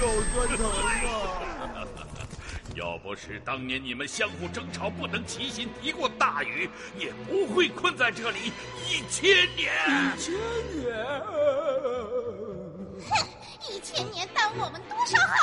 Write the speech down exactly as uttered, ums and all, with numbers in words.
手酸疼啊！ 要不是当年你们相互争吵，不能齐心敌过大禹，也不会困在这里一千年。 一千年？ 哼，一千年耽误我们多少好